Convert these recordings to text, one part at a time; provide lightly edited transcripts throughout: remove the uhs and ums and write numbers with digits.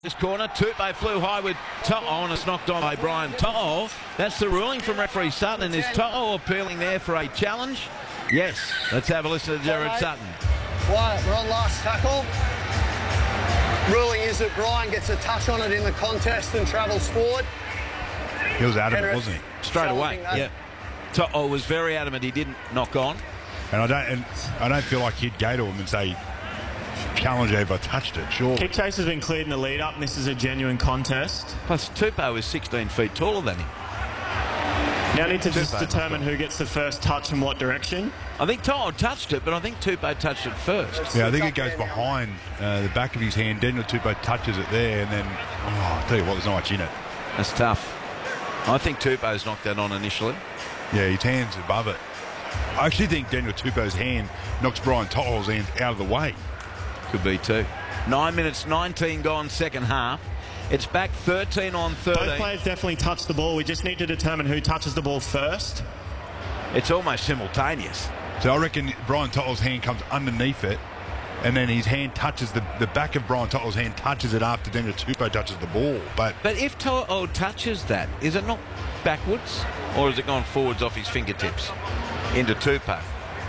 This corner, Tupou flew high with To'o and it's knocked on by Brian To'o. That's the ruling from referee Sutton. Is To'o appealing there for a challenge? Yes. Let's have a listen to Jared Sutton. Right, we're on last tackle. Ruling is that Brian gets a touch on it in the contest and travels forward. He was adamant, wasn't he? Straight away, yeah. To'o was very adamant he didn't knock on. And I don't feel like he'd go to him and say, challenge if I touched it, sure. Kick chase has been cleared in the lead up and this is a genuine contest. Plus Tupou is 16 feet taller than him. Now I need to just determine who gets the first touch and what direction. I think To'o touched it, but I think Tupou touched it first. Yeah, I think it goes behind the back of his hand. Daniel Tupou touches it there and then, I'll tell you what, there's not much in it. That's tough. I think Tupou's knocked that on initially. Yeah, his hand's above it. I actually think Daniel Tupou's hand knocks Brian To'o's hand out of the way. Could be too. 9 minutes, 19 gone, second half. It's back 13 on 13. Both players definitely touch the ball. We just need to determine who touches the ball first. It's almost simultaneous. So I reckon Brian To'o's hand comes underneath it and then his hand touches, the back of Brian To'o's hand touches it after Daniel Tupou touches the ball. But if To'o touches that, is it not backwards or has it gone forwards off his fingertips into Tupou?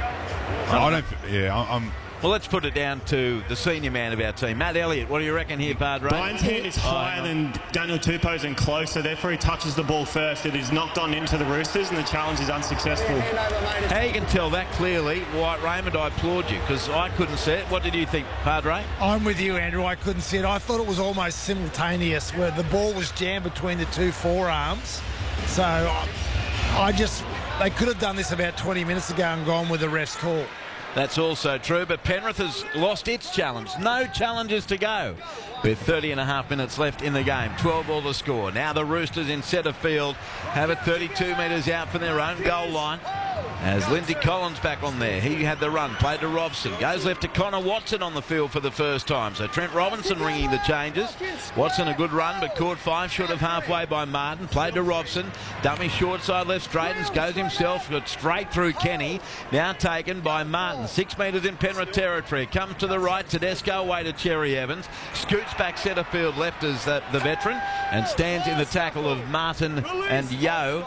Well, let's put it down to the senior man of our team, Matt Elliott. What do you reckon here, Padre? Brian's hand is higher than Daniel Tupou's and closer, therefore he touches the ball first. It is knocked on into the Roosters and the challenge is unsuccessful. How you can tell that clearly, White Raymond, I applaud you because I couldn't see it. What did you think, Padre? I'm with you, Andrew. I couldn't see it. I thought it was almost simultaneous where the ball was jammed between the two forearms. So they could have done this about 20 minutes ago and gone with the ref's call. That's also true, but Penrith has lost its challenge. No challenges to go. With 30 and a half minutes left in the game. 12 all to score. Now the Roosters in centre field have it 32 metres out from their own goal line. As Lindsay Collins back on there. He had the run, played to Robson. Goes left to Connor Watson on the field for the first time. So Trent Robinson ringing the changes. Watson a good run, but caught 5 short of halfway by Martin. Played to Robson. Dummy short side left, straightens, goes himself, got straight through Kenny. Now taken by Martin. 6 metres in Penrith territory. Comes to the right, Tedesco away to Cherry Evans. Scoots back centre field left as the veteran and stands in the tackle of Martin and Yeo.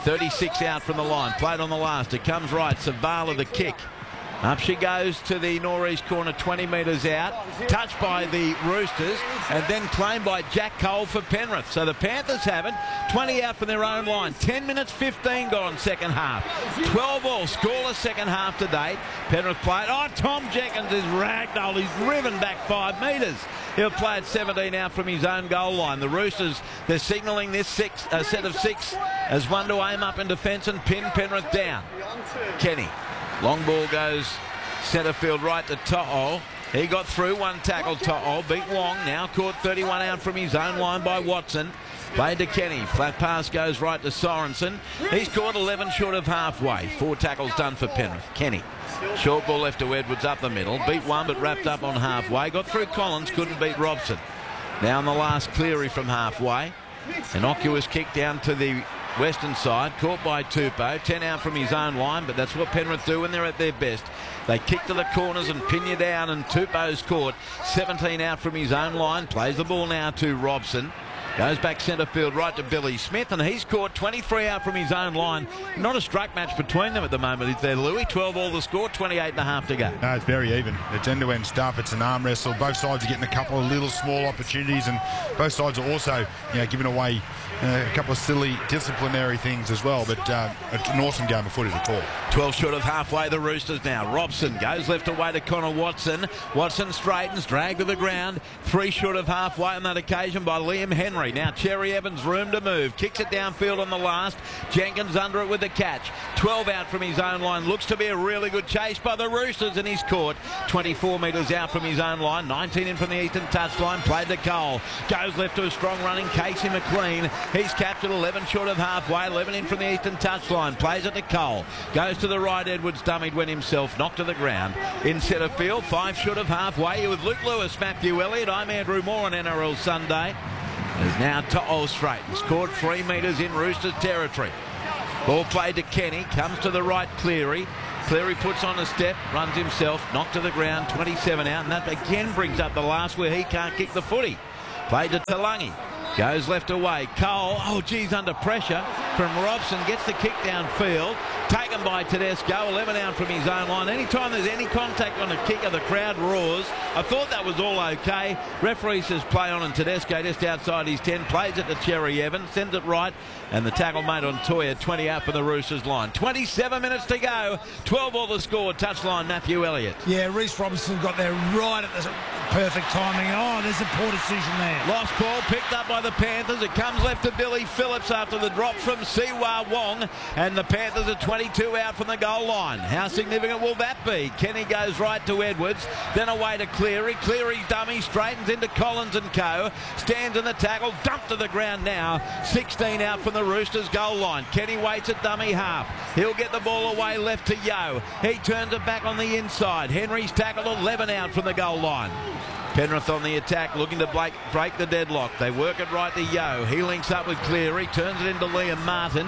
36 out from the line, played on the last, it comes right, Savala the kick. Up she goes to the northeast corner, 20 metres out, touched by the Roosters and then claimed by Jack Cole for Penrith. So the Panthers have it, 20 out from their own line, 10 minutes 15 gone second half. 12 all, scoreless second half to date. Penrith played, Tom Jenkins is ragdolled, he's driven back 5 metres. He'll play at 17 out from his own goal line. The Roosters, they're signalling this set of 6 as one to aim up in defence and pin Penrith down. Kenny. Long ball goes centre field right to To'o. He got through, one tackle To'o, beat Wong, now caught 31 out from his own line by Watson. Played to Kenny, flat pass goes right to Sorensen. He's caught 11 short of halfway. 4 tackles done for Penrith. Kenny. Short ball left to Edwards up the middle. Beat one but wrapped up on halfway. Got through Collins, couldn't beat Robson. Now on the last Cleary from halfway. Innocuous kick down to the western side. Caught by Tupou. 10 out from his own line, but that's what Penrith do when they're at their best. They kick to the corners and pin you down, and Tupou's caught. 17 out from his own line. Plays the ball now to Robson. Goes back centre field right to Billy Smith, and he's caught 23 out from his own line. Not a strike match between them at the moment, is there, Louis? 12 all to score, 28 and a half to go. No, it's very even. It's end-to-end stuff. It's an arm wrestle. Both sides are getting a couple of little small opportunities, and both sides are also giving away a couple of silly disciplinary things as well. But it's an awesome game of footy to call. 12 short of halfway, the Roosters now. Robson goes left away to Connor Watson. Watson straightens, dragged to the ground. 3 short of halfway on that occasion by Liam Henry. Now Cherry Evans, room to move. Kicks it downfield on the last. Jenkins under it with the catch. 12 out from his own line. Looks to be a really good chase by the Roosters, and he's caught 24 metres out from his own line. 19 in from the eastern touchline. Played to Cole. Goes left to a strong running Casey McLean. He's captured 11 short of halfway. 11 in from the eastern touchline. Plays it to Cole. Goes to the right. Edwards dummied when himself. Knocked to the ground. In centre field. 5 short of halfway. With Luke Lewis, Matthew Elliott. I'm Andrew Moore on NRL Sunday. As now To'o straightens, caught 3 metres in Roosters territory. Ball played to Kenny, comes to the right Cleary. Cleary puts on a step, runs himself, knocked to the ground, 27 out, and that again brings up the last where he can't kick the footy. Played to Talangi. Goes left away. Cole, oh geez, under pressure from Robson. Gets the kick downfield. Taken by Tedesco. 11 out from his own line. Anytime there's any contact on a kicker, the crowd roars. I thought that was all okay. Referee says play on, and Tedesco just outside his 10. Plays it to Cherry Evans. Sends it right. And the tackle made on Toya. 20 out for the Roosters line. 27 minutes to go. 12 all the score. Touchline Matthew Elliott. Yeah, Reece Robinson got there right at the perfect timing. Oh, there's a poor decision there. Lost ball picked up by the Panthers. It comes left to Billy Phillips after the drop from Siwa Wong. And the Panthers are 22 out from the goal line. How significant will that be? Kenny goes right to Edwards. Then away to Cleary. Cleary's dummy straightens into Collins and co. Stands in the tackle. Dumped to the ground now. 16 out from the Roosters goal line. Kenny waits at dummy half. He'll get the ball away left to Yo. He turns it back on the inside. Henry's tackled. 11 out from the goal line. Penrith on the attack, looking to break the deadlock. They work it right to Yo. He links up with Cleary, turns it into Liam Martin.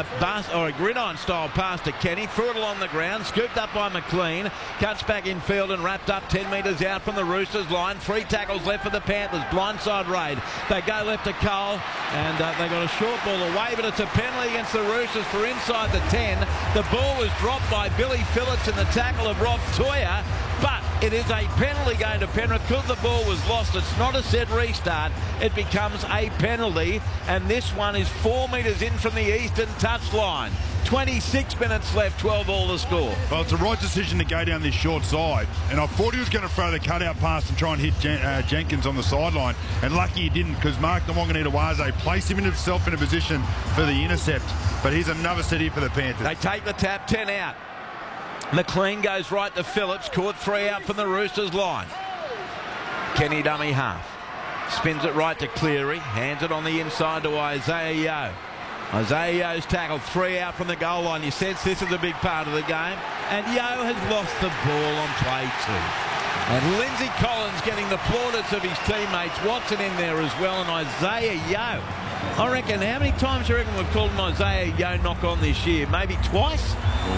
A gridiron-style pass to Kenny. Threw it along the ground, scooped up by McLean. Cuts back in field and wrapped up 10 metres out from the Roosters line. 3 tackles left for the Panthers. Blindside raid. They go left to Cole, and they got a short ball away, but it's a penalty against the Roosters for inside the 10. The ball was dropped by Billy Phillips in the tackle of Rob Toya, but it is a penalty going to Penrith because the ball was lost. It's not a set restart. It becomes a penalty, and this one is 4 metres in from the eastern touchline. 26 minutes left, 12 all the score. Well, it's the right decision to go down this short side, and I thought he was going to throw the cutout pass and try and hit Jenkins on the sideline, and lucky he didn't, because Mark Nawaqanitawase placed him in himself in a position for the intercept. But here's another set here for the Panthers. They take the tap, 10 out. McLean goes right to Phillips, caught 3 out from the Roosters line. Kenny dummy half. Spins it right to Cleary, hands it on the inside to Isaiah Yo. Isaiah Yo's tackled, 3 out from the goal line. You sense this is a big part of the game. And Yo has lost the ball on play 2. And Lindsay Collins getting the plaudits of his teammates. Watson in there as well, and Isaiah Yo. I reckon, how many times do you reckon we've called an Isaiah Yo knock on this year? Maybe twice?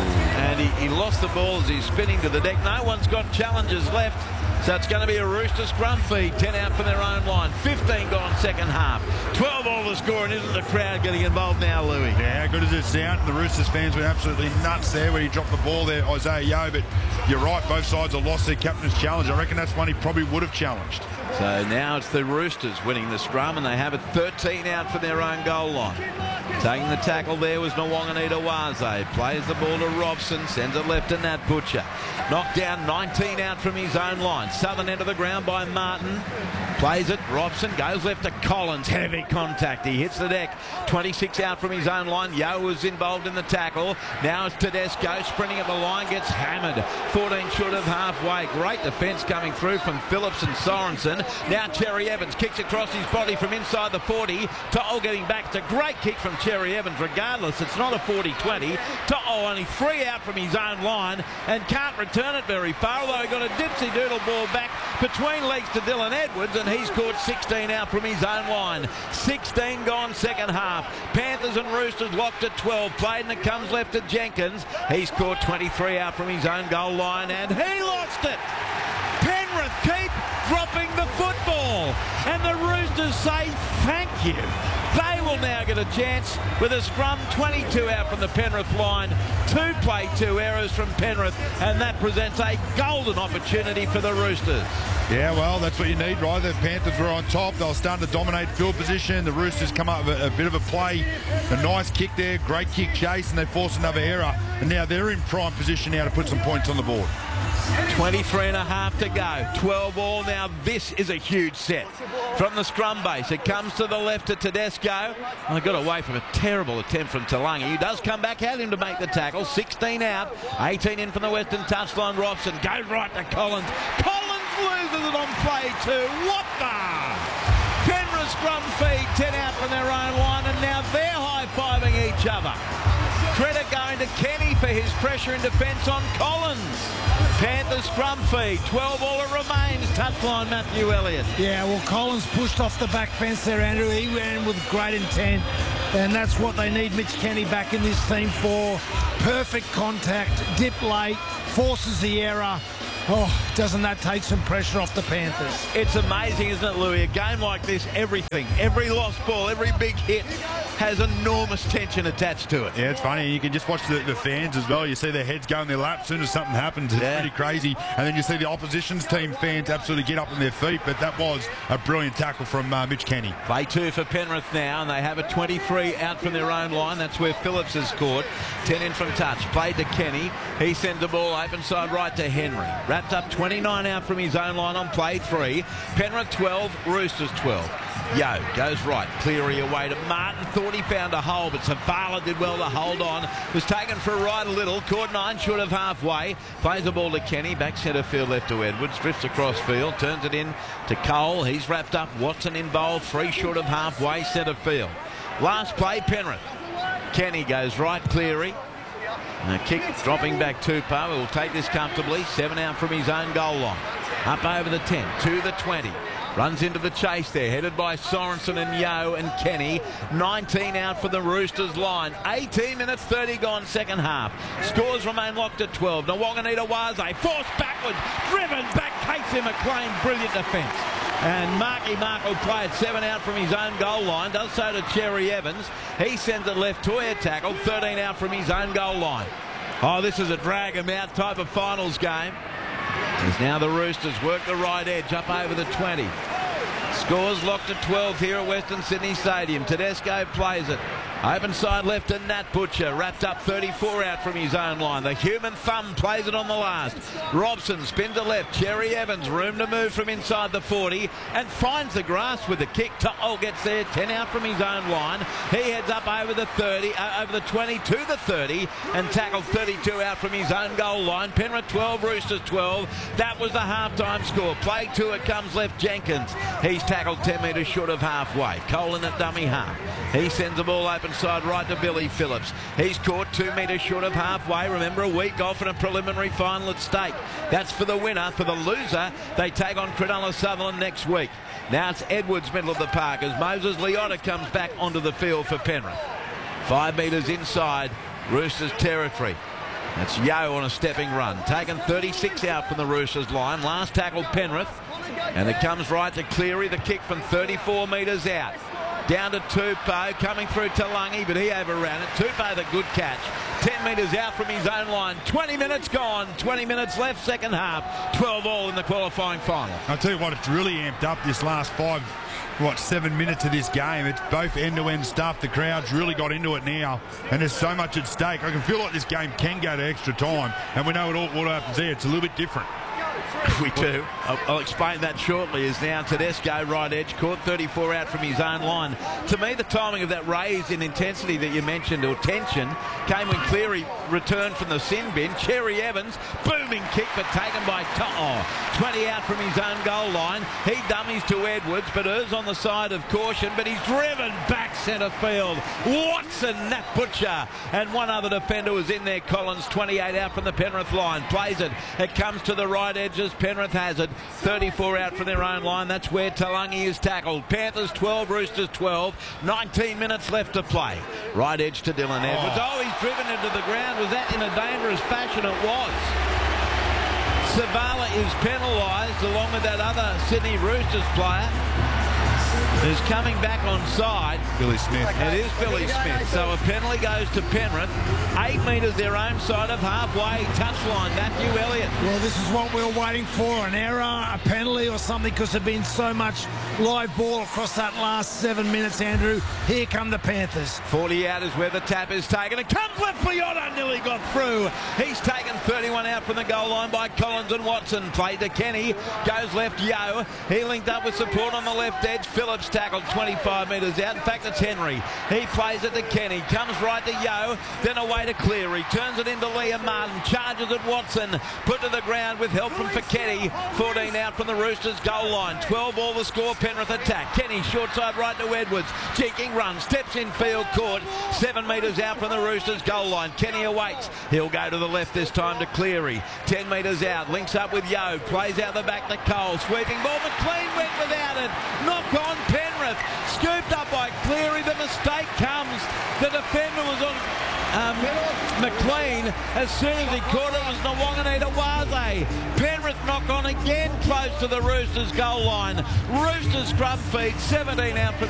And he lost the ball as he's spinning to the deck. No one's got challenges left. So it's going to be a Rooster scrum feed. 10 out from their own line. 15 gone second half. 12 all the score, and isn't the crowd getting involved now, Louis? Yeah, how good does it sound? The Roosters fans were absolutely nuts there when he dropped the ball there, Isaiah Yo. But you're right, both sides have lost their captain's challenge. I reckon that's one he probably would have challenged. So now it's the Roosters winning the scrum, and they have it 13 out from their own goal line. Taking the tackle there was Nawaqanitawase. Plays the ball to Robson, sends it left to Nat Butcher. Knocked down, 19 out from his own line. Southern end of the ground by Martin. Plays it, Robson goes left to Collins. Heavy contact, he hits the deck. 26 out from his own line. Yo was involved in the tackle. Now it's Tedesco sprinting at the line, gets hammered. 14 short of halfway. Great defence coming through from Phillips and Sorensen. Now Cherry Evans kicks across his body from inside the 40. To'o getting back. It's a great kick from Cherry Evans. Regardless, it's not a 40-20. To'o only 3 out from his own line and can't return it very far, although he got a dipsy-doodle ball back between legs to Dylan Edwards, and he's caught 16 out from his own line. 16 gone second half. Panthers and Roosters locked at 12. Played, and it comes left to Jenkins. He's caught 23 out from his own goal line, and he lost it. Penrith keep dropping the football, and the Roosters say thank you. They will now get a chance with a scrum. 22 out from the Penrith line. 2 play 2 errors from Penrith, and that presents a golden opportunity for the Roosters. Yeah, well, that's what you need, right? The Panthers were on top. They were starting to dominate field position. The Roosters come up with a bit of a play. A nice kick there, great kick chase, and they force another error. And now they're in prime position now to put some points on the board. 23 and a half to go. 12 all now. This is a huge set. From the scrum base, it comes to the left to Tedesco. I got away from a terrible attempt from Talangi. He does come back at him to make the tackle. 16 out. 18 in from the western touchline. Robson goes right to Collins. Collins loses it on play 2. What the? Penrith scrum feed. 10 out from their own line, and now they're high-fiving each other. Credit going to Kenny for his pressure in defence on Collins. Panthers scrum feed. 12 all it remains. Touchline Matthew Elliott. Yeah, well, Collins pushed off the back fence there, Andrew. He ran with great intent, and that's what they need Mitch Kenny back in this team for. Perfect contact, dip late, forces the error, Oh, doesn't that take some pressure off the Panthers? It's amazing, isn't it, Louis? A game like this, everything, every lost ball, every big hit has enormous tension attached to it. Yeah, it's funny. You can just watch the fans as well. You see their heads go in their lap as soon as something happens. It's pretty crazy. And then you see the opposition's team fans absolutely get up on their feet. But that was a brilliant tackle from Mitch Kenny. Play 2 for Penrith now, and they have a 23 out from their own line. That's where Phillips has scored. 10 in from touch. Played to Kenny. He sends the ball open side right to Henry. Wrapped up 29 out from his own line on play 3. Penrith 12, Roosters 12. Yo goes right. Cleary away to Martin. Thought he found a hole, but Zavala did well to hold on. Was taken for a ride a little. Caught 9 short of halfway. Plays the ball to Kenny. Back centre field left to Edwards. Drifts across field. Turns it in to Cole. He's wrapped up. Watson involved. 3 short of halfway. Centre field. Last play, Penrith. Kenny goes right. Cleary. And a kick dropping back Tupou. Will take this comfortably. 7 out from his own goal line. Up over the 10 to the 20. Runs into the chase there, headed by Sorensen and Yo and Kenny. 19 out for the Roosters line. 18 minutes 30 gone second half. Scores remain locked at 12. Nawanganita Waze forced backwards, driven back. Casey McLean, brilliant defence. And Marky Mark will play it 7 out from his own goal line. Does so to Cherry Evans. He sends it left. Toya tackle. 13 out from his own goal line. Oh, this is a drag him out type of finals game. As now the Roosters work the right edge up over the 20. Scores locked at 12 here at Western Sydney Stadium. Tedesco plays it. Open side left to Nat Butcher. Wrapped up 34 out from his own line. The human thumb plays it on the last. Robson spin to left. Cherry Evans room to move from inside the 40 and finds the grass with the kick. To'o gets there. 10 out from his own line. He heads up over the 30, over the 20 to the 30 and tackled 32 out from his own goal line. Penrith 12, Roosters 12. That was the halftime score. Play 2, it comes left Jenkins. He's tackled 10 metres short of halfway. Cole in at dummy half. He sends the ball open side right to Billy Phillips. He's caught 2 metres short of halfway. Remember, a week off and a preliminary final at stake. That's for the winner. For the loser, they take on Cronulla Sutherland next week. Now it's Edwards middle of the park as Moses Leota comes back onto the field for Penrith. 5 metres inside Roosters territory. That's Yo on a stepping run. Taken 36 out from the Roosters line. Last tackle Penrith. And it comes right to Cleary. The kick from 34 metres out. Down to Tupou, coming through Talangi, but he overran it. Tupou, the good catch. 10 metres out from his own line. 20 minutes gone. 20 minutes left, second half. 12 all in the qualifying final. I'll tell you what, it's really amped up this last 7 minutes of this game. It's both end-to-end stuff. The crowd's really got into it now, and there's so much at stake. I can feel like this game can go to extra time, and we know what happens there. It's a little bit different. We do. I'll explain that shortly. Is now Tedesco right edge, caught 34 out from his own line. To me, the timing of that raise in intensity that you mentioned, or tension, came when Cleary returned from the sin bin. Cherry Evans, booming kick, but taken by To'o. 20 out from his own goal line. He dummies to Edwards, but errs on the side of caution, but he's driven back centre field. Watson, Nat Butcher, and one other defender was in there. Collins, 28 out from the Penrith line. Plays it. It comes to the right edge as Penrith has it. 34 out from their own line. That's where Talangi is tackled. Panthers 12, Roosters 12. 19 minutes left to play. Right edge to Dylan Edwards. Oh, he's driven into the ground. Was that in a dangerous fashion? It was. Zavala is penalised along with that other Sydney Roosters player who's coming back on side. Billy Smith. It is Billy Smith. So a penalty goes to Penrith. 8 metres their own side of halfway touchline. Matthew Elliott. Well, this is what we were waiting for. An error, a penalty or something, because there's been so much live ball across that last 7 minutes, Andrew. Here come the Panthers. 40 out is where the tap is taken. It comes left for Leota. Nearly got through. He's taken 31 out from the goal line by Collins and Watson. Played to Kenny. Goes left, Yo. He linked up with support on the left edge. Phillips tackled 25 metres out. In fact, it's Henry. He plays it to Kenny. Comes right to Yo. Then away to Cleary. Turns it into Liam Martin. Charges at Watson. Put to the ground with help from Feketi. 14 out from the Roosters goal line. 12 all the score. Penrith attack. Kenny short side right to Edwards. Cheeking run. Steps in field. Caught. 7 metres out from the Roosters goal line. Kenny awaits. He'll go to the left this time to Cleary. 10 metres out. Links up with Yo. Plays out the back to Cole. Sweeping ball. McLean went without it. Knock on Penrith. Scooped up by Cleary. The mistake comes. The defender was on McLean, as soon as he caught it, was Nwanganita Waze. Penrith knock on again, close to the Roosters goal line. Roosters scrum feed, 17 out for